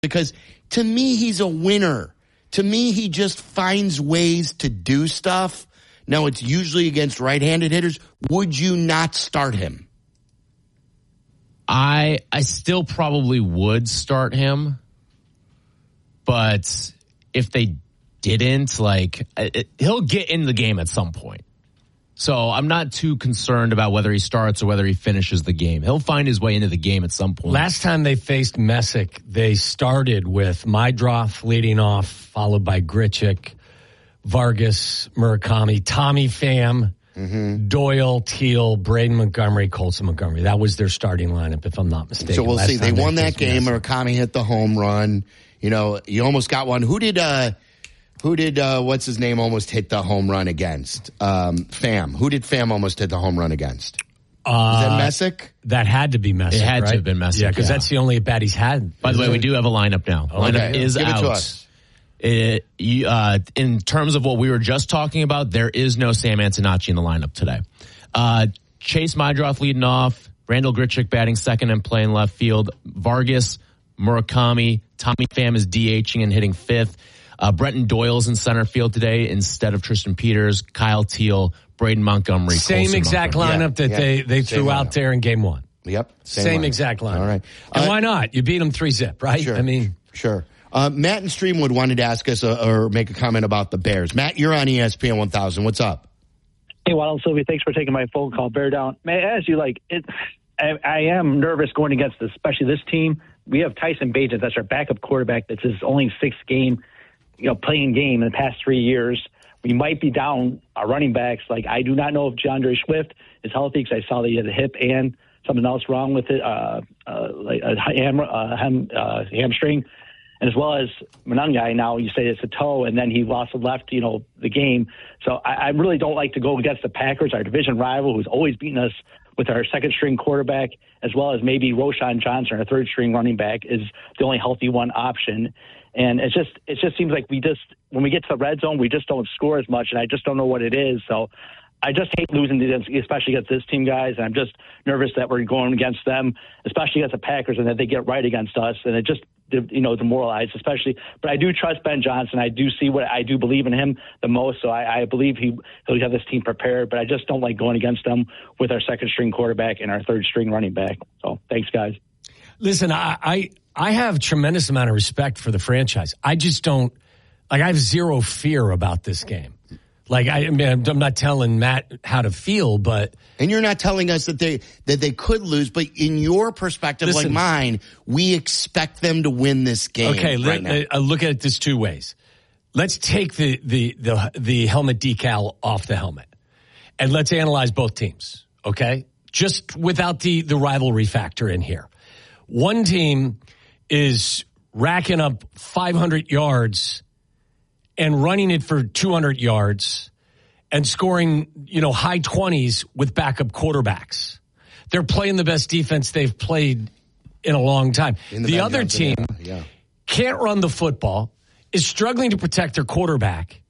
because to me, he's a winner. To me, he just finds ways to do stuff. Now, it's usually against right-handed hitters. Would you not start him? I still probably would start him, but if they didn't, he'll get in the game at some point. So I'm not too concerned about whether he starts or whether he finishes the game. He'll find his way into the game at some point. Last time they faced Messick, they started with Mydroth leading off, followed by Grichuk, Vargas, Murakami, Tommy Pham, Doyle, Teal, Braden Montgomery, Colson Montgomery. That was their starting lineup, if I'm not mistaken. So we'll see. They won that game. Murakami hit the home run. You almost got one. Who did what's his name almost hit the home run against? Pham. Who did Pham almost hit the home run against? Is that Messick? That had to be Messick. It had to have been Messick. Yeah, because that's the only at bat he's had. By the way, we do have a lineup now. Lineup is Give out. It to us. In terms of what we were just talking about, there is no Sam Antonacci in the lineup today. Chase Mydroth leading off, Randall Grichuk batting second and playing left field, Vargas, Murakami, Tommy Pham is DHing and hitting fifth. Brenton Doyle's in center field today instead of Tristan Peters, Kyle Teal, Braden Montgomery. Same exact lineup that they threw out there in game one. Yep. Same exact lineup. All right. And why not? You beat them 3-0, right? Sure. I mean, sure. Matt in Streamwood wanted to ask us or make a comment about the Bears. Matt, you're on ESPN 1000. What's up? Hey, Waddle and Sylvie, thanks for taking my phone call. Bear down. May I ask you, I am nervous going against especially this team. We have Tyson Bagent, that's our backup quarterback. That's his only sixth game, playing game in the past 3 years. We might be down our running backs. I do not know if DeAndre Swift is healthy because I saw that he had a hip and something else wrong with it, like a hamstring. And as well as Monangai, now you say it's a toe, and then he lost the left, the game. So I really don't like to go against the Packers, our division rival, who's always beaten us with our second-string quarterback, as well as maybe Roshan Johnson, our third-string running back, is the only healthy one option. And it just seems like when we get to the red zone, we just don't score as much, and I just don't know what it is. So I just hate losing, especially against this team, guys. And I'm just nervous that we're going against them, especially against the Packers, and that they get right against us. And it just, demoralized, especially. But I do trust Ben Johnson. I do believe in him the most. So I believe he'll have this team prepared. But I just don't like going against them with our second-string quarterback and our third-string running back. So thanks, guys. Listen, I have tremendous amount of respect for the franchise. I just don't, I have zero fear about this game. I'm not telling Matt how to feel, but... And you're not telling us that they could lose, but in your perspective, listen, like mine, we expect them to win this game. Okay, look at this two ways. Let's take the helmet decal off the helmet, and let's analyze both teams, okay? Just without the rivalry factor in here. One team is racking up 500 yards and running it for 200 yards and scoring, high 20s with backup quarterbacks. They're playing the best defense they've played in a long time. The other team can't run the football, is struggling to protect their quarterback,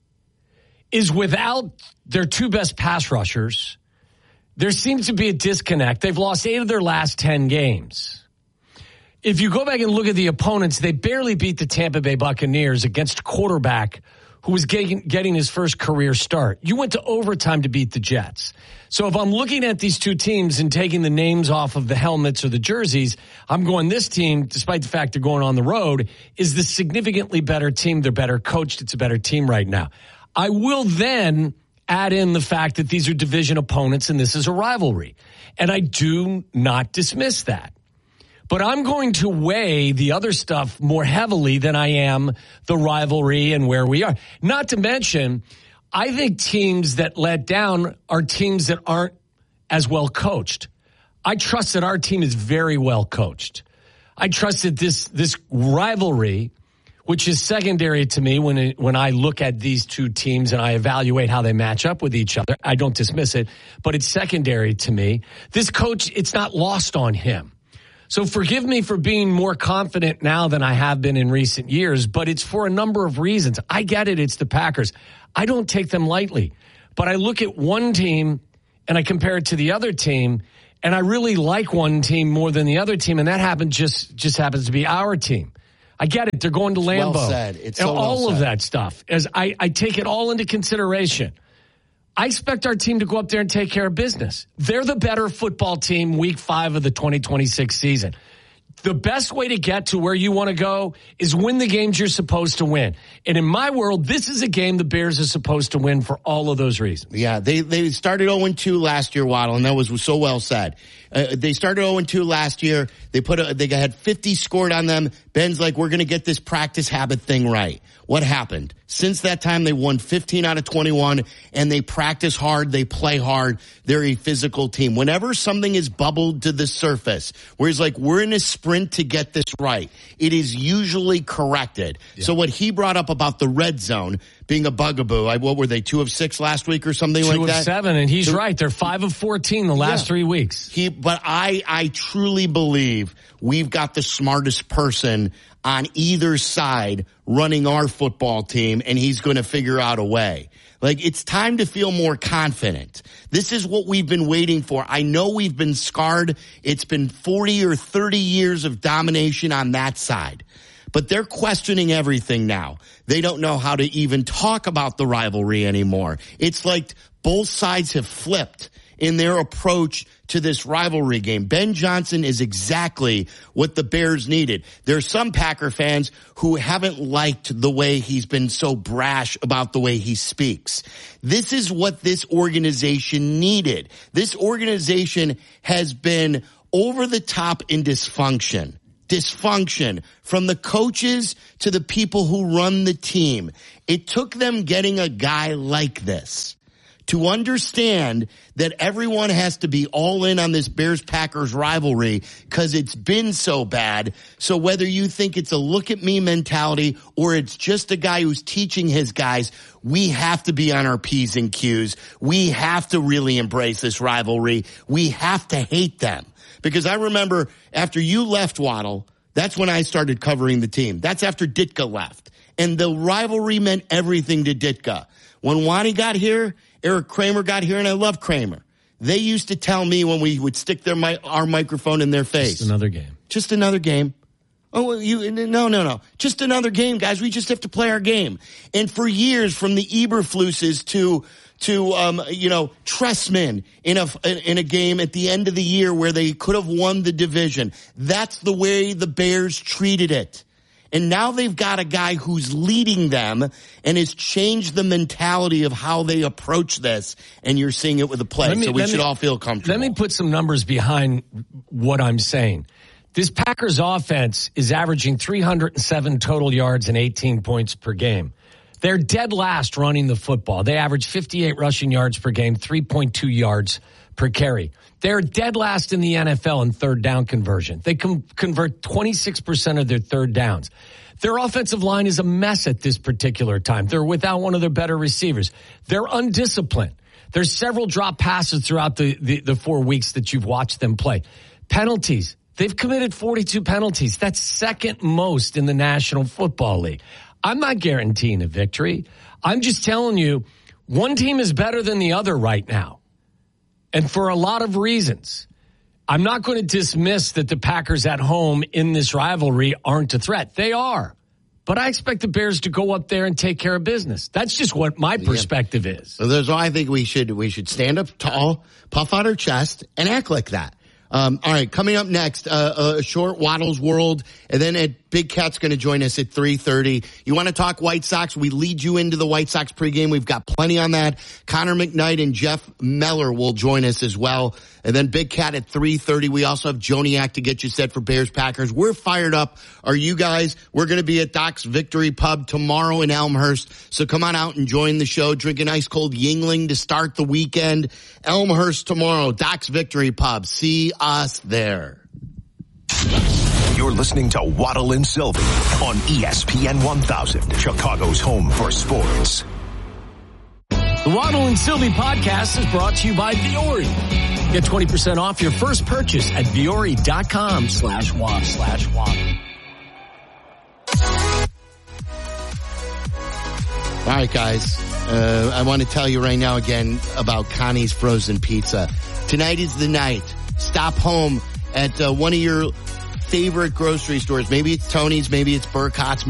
is without their two best pass rushers. There seems to be a disconnect. They've lost 8 of their last 10 games. If you go back and look at the opponents, they barely beat the Tampa Bay Buccaneers against a quarterback who was getting his first career start. You went to overtime to beat the Jets. So if I'm looking at these two teams and taking the names off of the helmets or the jerseys, I'm going, this team, despite the fact they're going on the road, is the significantly better team. They're better coached. It's a better team right now. I will then add in the fact that these are division opponents and this is a rivalry. And I do not dismiss that. But I'm going to weigh the other stuff more heavily than I am the rivalry and where we are. Not to mention, I think teams that let down are teams that aren't as well coached. I trust that our team is very well coached. I trust that this rivalry, which is secondary to me when I look at these two teams and I evaluate how they match up with each other, I don't dismiss it, but it's secondary to me. This coach, it's not lost on him. So forgive me for being more confident now than I have been in recent years, but it's for a number of reasons. I get it. It's the Packers. I don't take them lightly, but I look at one team and I compare it to the other team, and I really like one team more than the other team, and that just happens to be our team. I get it. They're going to Lambeau. Well said. It's and so well all said. of that stuff. As I take it all into consideration. I expect our team to go up there and take care of business. They're the better football team week 5 of the 2026 season. The best way to get to where you want to go is win the games you're supposed to win. And in my world, this is a game the Bears are supposed to win for all of those reasons. Yeah, they started 0-2 last year, Waddle, and that was so well said. They started 0-2 last year. They had 50 scored on them. Ben's like, we're going to get this practice habit thing right. What happened? Since that time, they won 15 out of 21, and they practice hard. They play hard. They're a physical team. Whenever something is bubbled to the surface, where it's like, we're in a sprint to get this right, it is usually corrected. Yeah. So what he brought up about the red zone being a bugaboo, what were they, 2 of 6 last week or something like that? 2 of 7, and he's right. They're 5 of 14 the last 3 weeks. But I truly believe we've got the smartest person on either side running our football team, and he's going to figure out a way. Like, it's time to feel more confident. This is what we've been waiting for. I know we've been scarred. It's been 40 or 30 years of domination on that side. But they're questioning everything now. They don't know how to even talk about the rivalry anymore. It's like both sides have flipped in their approach to this rivalry game. Ben Johnson is exactly what the Bears needed. There's some Packer fans who haven't liked the way he's been so brash about the way he speaks. This is what this organization needed. This organization has been over the top in dysfunction. Dysfunction from the coaches to the people who run the team. It took them getting a guy like this to understand that everyone has to be all in on this Bears-Packers rivalry because it's been so bad. So whether you think it's a look-at-me mentality or it's just a guy who's teaching his guys, we have to be on our P's and Q's. We have to really embrace this rivalry. We have to hate them. Because I remember after you left, Waddle, that's when I started covering the team. That's after Ditka left. And the rivalry meant everything to Ditka. When Wani got here, Eric Kramer got here, and I love Kramer. They used to tell me when we would stick our microphone in their face. Just another game. Just another game. Oh, no. Just another game, guys. We just have to play our game. And for years, from the Eberfluses to Tressman in a game at the end of the year where they could have won the division. That's the way the Bears treated it. And now they've got a guy who's leading them and has changed the mentality of how they approach this. And you're seeing it with the play. So we should all feel comfortable. Let me put some numbers behind what I'm saying. This Packers offense is averaging 307 total yards and 18 points per game. They're dead last running the football. They average 58 rushing yards per game, 3.2 yards per carry. They're dead last in the NFL in third down conversion. They convert 26% of their third downs. Their offensive line is a mess at this particular time. They're without one of their better receivers. They're undisciplined. There's several drop passes throughout the 4 weeks that you've watched them play. Penalties. They've committed 42 penalties. That's second most in the National Football League. I'm not guaranteeing a victory. I'm just telling you, one team is better than the other right now. And for a lot of reasons. I'm not going to dismiss that the Packers at home in this rivalry aren't a threat. They are. But I expect the Bears to go up there and take care of business. That's just what my perspective is. So I think we should stand up tall, puff out our chest, and act like that. All right, coming up next, a short Waddle's World, and then Big Cat's going to join us at 3:30. You want to talk White Sox? We lead you into the White Sox pregame. We've got plenty on that. Connor McKnight and Jeff Meller will join us as well. And then Big Cat at 3:30. We also have Joniak to get you set for Bears-Packers. We're fired up. Are you guys? We're going to be at Doc's Victory Pub tomorrow in Elmhurst. So come on out and join the show. Drink an ice cold Yingling to start the weekend. Elmhurst tomorrow, Doc's Victory Pub. See us there. You're listening to Waddle and Sylvie on ESPN 1000, Chicago's home for sports. The Waddle and Sylvie podcast is brought to you by Viore. Get 20% off your first purchase at Viore.com/waddle. All right, guys. I want to tell you right now again about Connie's Frozen Pizza. Tonight is the night. Stop home at one of your favorite grocery stores. Maybe it's Tony's, maybe it's Burkhart's,